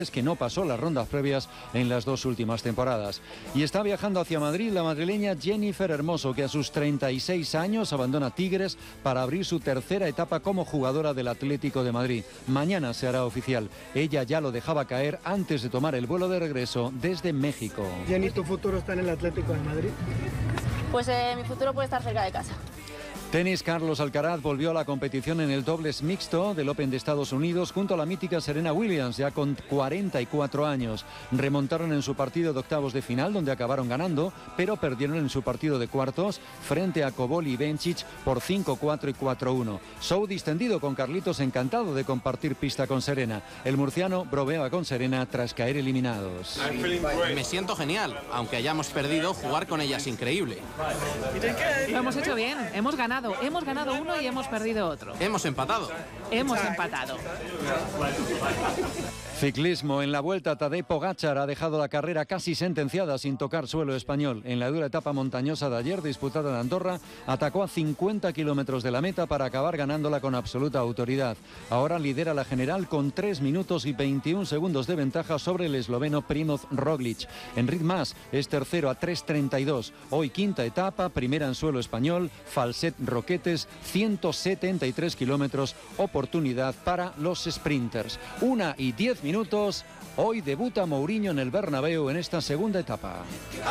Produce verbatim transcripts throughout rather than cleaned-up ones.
Es que no pasó las rondas previas en las dos últimas temporadas. Y está viajando hacia Madrid la madrileña Jennifer Hermoso, que a sus treinta y seis años abandona Tigres para abrir su tercera etapa como jugadora del Atlético de Madrid. Mañana se hará oficial. Ella ya lo dejaba caer antes de tomar el vuelo de regreso desde México. Jenny, ¿tu futuro está en el Atlético de Madrid? Pues eh, mi futuro puede estar cerca de casa. Tenis. Carlos Alcaraz volvió a la competición en el dobles mixto del Open de Estados Unidos junto a la mítica Serena Williams, ya con cuarenta y cuatro años. Remontaron en su partido de octavos de final, donde acabaron ganando, pero perdieron en su partido de cuartos frente a Kobol y Bencic por cinco cuatro y cuatro uno. Show distendido con Carlitos, encantado de compartir pista con Serena. El murciano bromeaba con Serena tras caer eliminados. Me siento genial, aunque hayamos perdido, jugar con ella es increíble. Lo hemos hecho bien, hemos ganado. Hemos ganado uno y hemos perdido otro. Hemos empatado. Hemos empatado. Ciclismo. En la Vuelta, Tadej Pogačar ha dejado la carrera casi sentenciada sin tocar suelo español. En la dura etapa montañosa de ayer, disputada en Andorra, atacó a cincuenta kilómetros de la meta para acabar ganándola con absoluta autoridad. Ahora lidera la general con tres minutos y veintiún segundos de ventaja sobre el esloveno Primoz Roglic. Enric Mas es tercero a tres treinta y dos. Hoy quinta etapa, primera en suelo español, Falset Roquetes, ciento setenta y tres kilómetros, oportunidad para los sprinters. Una y diez minutos. Minutos. Hoy debuta Mourinho en el Bernabéu en esta segunda etapa.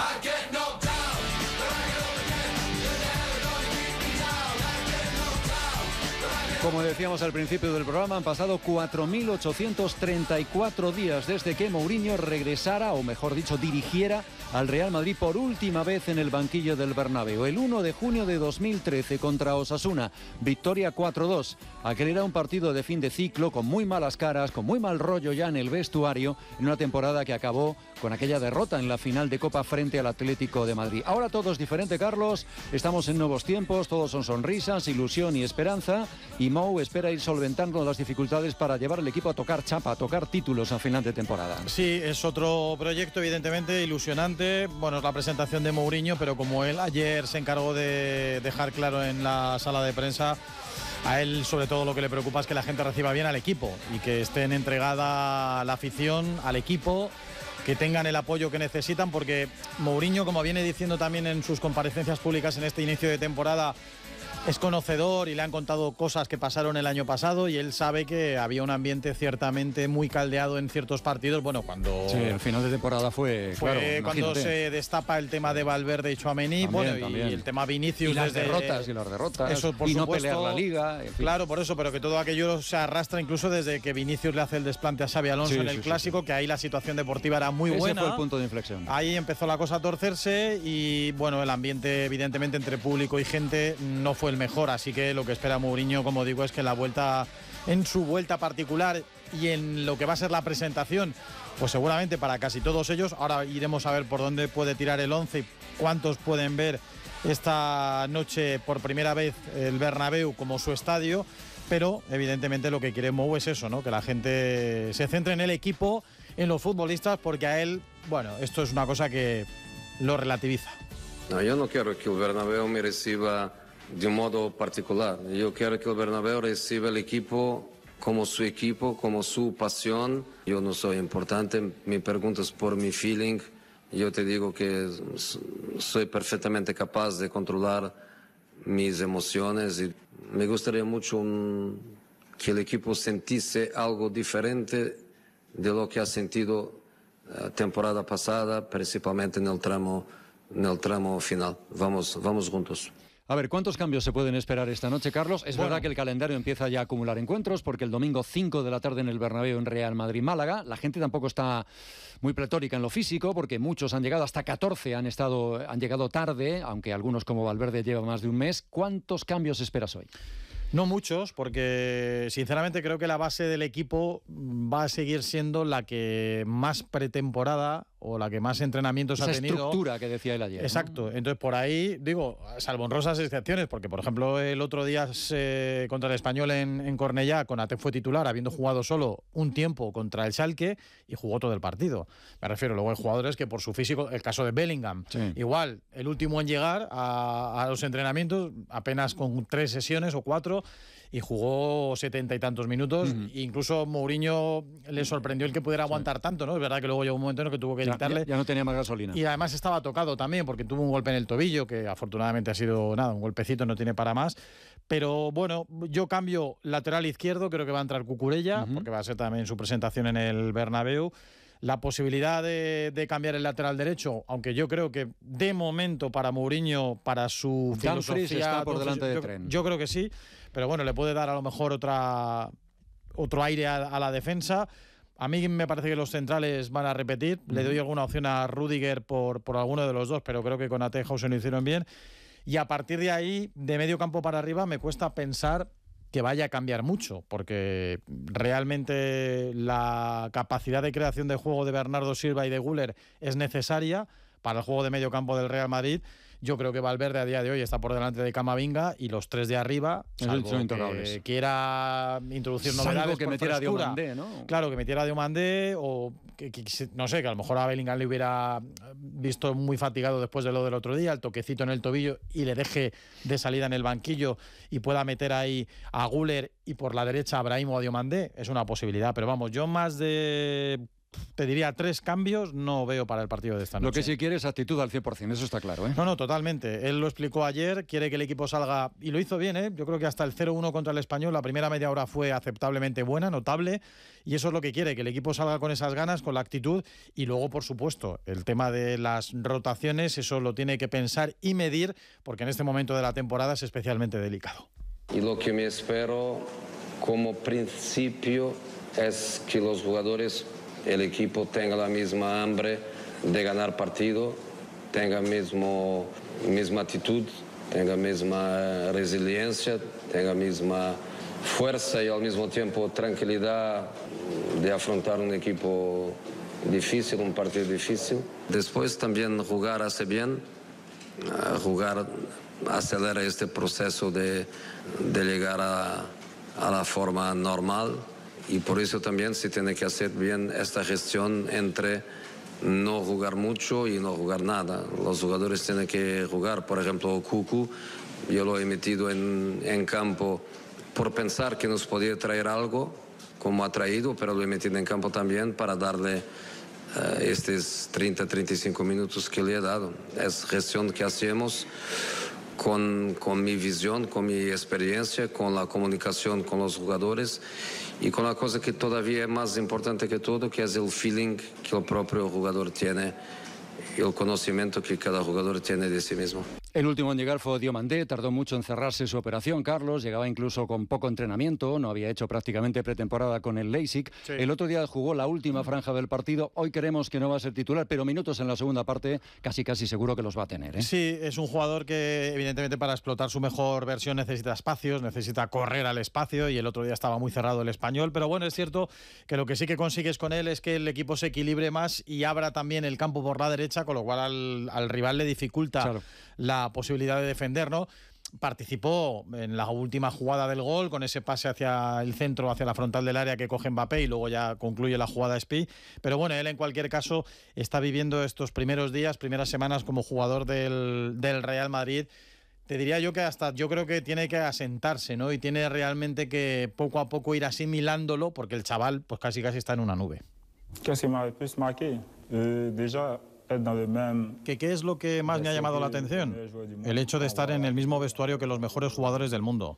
Como decíamos al principio del programa, han pasado cuatro mil ochocientos treinta y cuatro días desde que Mourinho regresara, o mejor dicho, dirigiera al Real Madrid por última vez en el banquillo del Bernabéu. El uno de junio de dos mil trece contra Osasuna, victoria cuatro dos. Aquel era un partido de fin de ciclo con muy malas caras, con muy mal rollo ya en el vestuario, en una temporada que acabó con aquella derrota en la final de Copa frente al Atlético de Madrid. Ahora todo es diferente, Carlos. Estamos en nuevos tiempos, todos son sonrisas, ilusión y esperanza. Y Mou espera ir solventando las dificultades para llevar el equipo a tocar chapa, a tocar títulos a final de temporada. Sí, es otro proyecto evidentemente ilusionante. Bueno, es la presentación de Mourinho, pero como él ayer se encargó de dejar claro en la sala de prensa, a él sobre todo lo que le preocupa es que la gente reciba bien al equipo y que estén entregada la afición al equipo, que tengan el apoyo que necesitan, porque Mourinho, como viene diciendo también en sus comparecencias públicas en este inicio de temporada, es conocedor y le han contado cosas que pasaron el año pasado y él sabe que había un ambiente ciertamente muy caldeado en ciertos partidos. Bueno, cuando... Sí, el final de temporada fue... Fue claro, cuando imagínate. se destapa el tema de Valverde y Tchouaméni, bueno, y también. el tema Vinicius. Y las desde... derrotas, y las derrotas, eso, por y no supuesto, pelear la Liga. En fin. Claro, por eso, pero que todo aquello se arrastra incluso desde que Vinicius le hace el desplante a Xabi Alonso Sí, en el sí, sí, Clásico, sí. que ahí la situación deportiva era muy Ese buena. fue el punto de inflexión. Ahí empezó la cosa a torcerse y, bueno, el ambiente evidentemente entre público y gente no fue el mejor, así que lo que espera Mourinho, como digo, es que la vuelta, en su vuelta particular y en lo que va a ser la presentación, pues seguramente para casi todos ellos, ahora iremos a ver por dónde puede tirar el once y cuántos pueden ver esta noche por primera vez el Bernabéu como su estadio, pero evidentemente lo que quiere Mou es eso, ¿no? Que la gente se centre en el equipo, en los futbolistas, porque a él, bueno, esto es una cosa que lo relativiza. No, yo no quiero que el Bernabéu me reciba de un modo particular. Yo quiero que el Bernabéu reciba el equipo como su equipo, como su pasión. Yo no soy importante, me preguntas por mi feeling. Yo te digo que soy perfectamente capaz de controlar mis emociones y me gustaría mucho un, que el equipo sintiese algo diferente de lo que ha sentido la temporada pasada, principalmente en el tramo, en el tramo final. Vamos, vamos juntos. A ver, ¿cuántos cambios se pueden esperar esta noche, Carlos? Es Bueno. verdad que el calendario empieza ya a acumular encuentros, porque el domingo cinco de la tarde en el Bernabéu en Real Madrid-Málaga. La gente tampoco está muy pletórica en lo físico, porque muchos han llegado, hasta catorce han, estado, han llegado tarde, aunque algunos como Valverde llevan más de un mes. ¿Cuántos cambios esperas hoy? No muchos, porque sinceramente creo que la base del equipo va a seguir siendo la que más pretemporada o la que más entrenamientos Esa ha tenido. estructura que decía él ayer. Exacto. ¿no? Entonces, por ahí, digo, salvo honrosas excepciones, porque, por ejemplo, el otro día se, contra el Español en, en Cornellá, Konaté fue titular, habiendo jugado solo un tiempo contra el Schalke y jugó todo el partido. Me refiero, luego hay jugadores que por su físico, el caso de Bellingham, Sí. igual, el último en llegar a, a los entrenamientos, apenas con tres sesiones o cuatro, y jugó setenta y tantos minutos. Uh-huh. Incluso Mourinho le sorprendió el que pudiera aguantar sí. tanto, ¿no? Es verdad que luego llegó un momento en el que tuvo que ya, dictarle. Ya, ya no tenía más gasolina. Y además estaba tocado también, porque tuvo un golpe en el tobillo, que afortunadamente ha sido nada, un golpecito, no tiene para más. Pero bueno, yo cambio lateral izquierdo, creo que va a entrar Cucurella, uh-huh. porque va a ser también su presentación en el Bernabéu. La posibilidad de, de cambiar el lateral derecho, aunque yo creo que de momento para Mourinho, para su Dumfries filosofía, está por delante de yo, tren. Yo creo que sí, pero bueno, le puede dar a lo mejor otra otro aire a, a la defensa. A mí me parece que los centrales van a repetir. Uh-huh. Le doy alguna opción a Rüdiger por, por alguno de los dos, pero creo que con Konaté y Hausen lo hicieron bien. Y a partir de ahí, de medio campo para arriba, me cuesta pensar que vaya a cambiar mucho, porque realmente la capacidad de creación de juego de Bernardo Silva y de Güler es necesaria para el juego de medio campo del Real Madrid. Yo creo que Valverde a día de hoy está por delante de Camavinga y los tres de arriba, salvo son intocables. Que quiera introducir novedades. Salvo que por metiera a frescura. Diomandé, ¿no? Claro, que metiera a Diomandé o que, que, no sé, que a lo mejor a Bellingham le hubiera visto muy fatigado después de lo del otro día, el toquecito en el tobillo y le deje de salida en el banquillo y pueda meter ahí a Güler y por la derecha a Brahim o a Diomandé. Es una posibilidad, pero vamos, yo más de... te diría tres cambios no veo para el partido de esta noche. Lo que sí quiere es actitud al cien por ciento, eso está claro, ¿eh? No, no, totalmente. Él lo explicó ayer, quiere que el equipo salga, y lo hizo bien, ¿eh? Yo creo que hasta el cero uno contra el Español, la primera media hora fue aceptablemente buena, notable, y eso es lo que quiere, que el equipo salga con esas ganas, con la actitud, y luego, por supuesto, el tema de las rotaciones, eso lo tiene que pensar y medir, porque en este momento de la temporada es especialmente delicado. Y lo que me espero como principio es que los jugadores, el equipo tenga la misma hambre de ganar partido, tenga mismo, misma actitud, tenga misma resiliencia, tenga misma fuerza y al mismo tiempo tranquilidad de afrontar un equipo difícil, un partido difícil. Después también jugar hace bien, jugar acelera este proceso de, de llegar a, a la forma normal. Y por eso también se tiene que hacer bien esta gestión entre no jugar mucho y no jugar nada. Los jugadores tienen que jugar. Por ejemplo, Cucu, yo lo he metido en, en campo por pensar que nos podía traer algo, como ha traído, pero lo he metido en campo también para darle uh, estos treinta a treinta y cinco minutos que le he dado. Es gestión que hacemos con, con mi visión, con mi experiencia, con la comunicación con los jugadores y con la cosa que todavía es más importante que todo, que es el feeling que el propio jugador tiene y el conocimiento que cada jugador tiene de sí mismo. El último en llegar fue Diomandé, tardó mucho en cerrarse su operación, Carlos, llegaba incluso con poco entrenamiento, no había hecho prácticamente pretemporada con el Leipzig. Sí. El otro día jugó la última franja del partido, hoy creemos que no va a ser titular, pero minutos en la segunda parte casi casi seguro que los va a tener, ¿eh? Sí, es un jugador que evidentemente para explotar su mejor versión necesita espacios, necesita correr al espacio y el otro día estaba muy cerrado el Español, pero bueno, es cierto que lo que sí que consigues con él es que el equipo se equilibre más y abra también el campo por la derecha, con lo cual al, al rival le dificulta claro. la posibilidad de defender, ¿no? Participó en la última jugada del gol con ese pase hacia el centro, hacia la frontal del área que coge Mbappé y luego ya concluye la jugada Spi. Pero bueno, él en cualquier caso está viviendo estos primeros días, primeras semanas como jugador del, del Real Madrid. Te diría yo que hasta yo creo que tiene que asentarse, ¿no? Y tiene realmente que poco a poco ir asimilándolo porque el chaval pues casi casi está en una nube. Qu'est-ce qui m'a plus marqué? Euh, déjà ¿Qué, ¿Qué es lo que más me ha llamado la atención? El hecho de estar en el mismo vestuario que los mejores jugadores del mundo.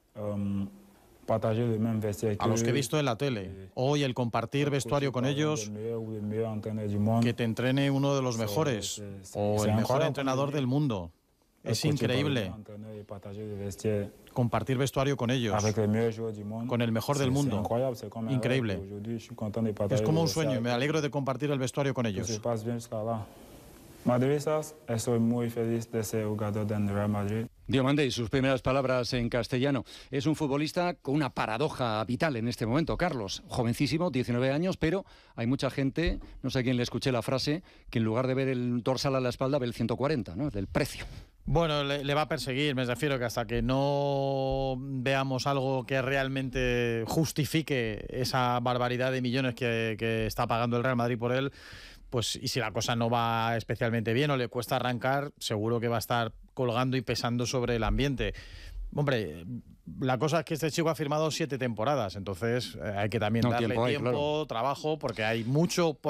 A los que he visto en la tele. Hoy el compartir vestuario con ellos, que te entrene uno de los mejores o el mejor entrenador del mundo. Es increíble compartir vestuario con ellos, con el mejor del mundo. Increíble. Es como un sueño y me alegro de compartir el vestuario con ellos. Madridistas, estoy muy feliz de ser jugador del Real Madrid. Diomande, y sus primeras palabras en castellano. Es un futbolista con una paradoja vital en este momento, Carlos. Jovencísimo, diecinueve años, pero hay mucha gente, no sé a quién le escuché la frase, que en lugar de ver el dorsal a la espalda ve el ciento cuarenta, ¿no? Del precio. Bueno, le, le va a perseguir, me refiero que hasta que no veamos algo que realmente justifique esa barbaridad de millones que, que está pagando el Real Madrid por él, pues y si la cosa no va especialmente bien o le cuesta arrancar, seguro que va a estar colgando y pesando sobre el ambiente. Hombre, la cosa es que este chico ha firmado siete temporadas, entonces hay que también no, darle tiempo, hay, tiempo claro. trabajo, porque hay mucho...